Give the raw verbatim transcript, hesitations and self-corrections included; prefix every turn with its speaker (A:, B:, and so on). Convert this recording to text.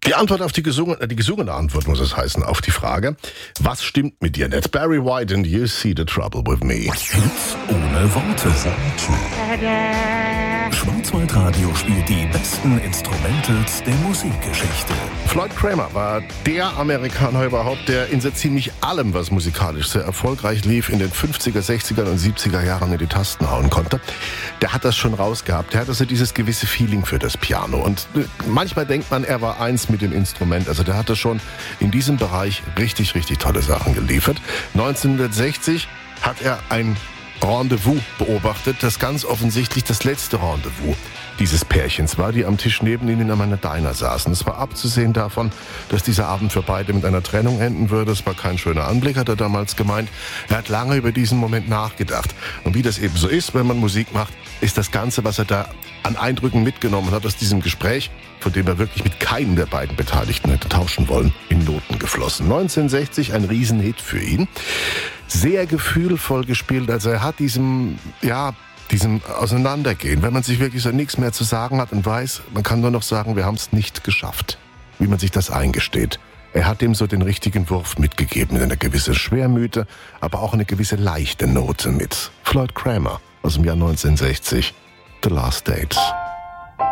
A: Die Antwort auf die gesungene, die gesungene Antwort muss es heißen, auf die Frage, was stimmt mit dir nicht? Barry White and You See the Trouble with Me.
B: Hits ohne Worte. Schwarzwaldradio spielt die besten Instrumentals der Musikgeschichte.
A: Floyd Cramer war der Amerikaner überhaupt, der in so ziemlich allem, was musikalisch sehr erfolgreich lief, in den fünfziger, sechziger und siebziger Jahren in die Tasten hauen konnte. Der hat das schon rausgehabt. Der hat also dieses gewisse Feeling für das Piano. Und manchmal denkt man, er war eins mit dem Instrument. Also der hatte schon in diesem Bereich richtig, richtig tolle Sachen geliefert. neunzehnhundertsechzig hat er ein Rendezvous beobachtet, das ganz offensichtlich das letzte Rendezvous dieses Pärchens war, die am Tisch neben ihnen in einer Diner saßen. Es war abzusehen davon, dass dieser Abend für beide mit einer Trennung enden würde. Es war kein schöner Anblick, hat er damals gemeint. Er hat lange über diesen Moment nachgedacht. Und wie das eben so ist, wenn man Musik macht, ist das Ganze, was er da an Eindrücken mitgenommen hat aus diesem Gespräch, von dem er wirklich mit keinem der beiden Beteiligten hätte tauschen wollen, in Noten geflossen. neunzehnhundertsechzig ein Riesenhit für ihn. Sehr gefühlvoll gespielt, also er hat diesem, ja, diesem Auseinandergehen, wenn man sich wirklich so nichts mehr zu sagen hat und weiß, man kann nur noch sagen, wir haben es nicht geschafft, wie man sich das eingesteht. Er hat ihm so den richtigen Wurf mitgegeben, eine gewisse Schwermüte, aber auch eine gewisse leichte Note mit. Floyd Cramer aus dem Jahr neunzehnhundertsechzig, The Last Date.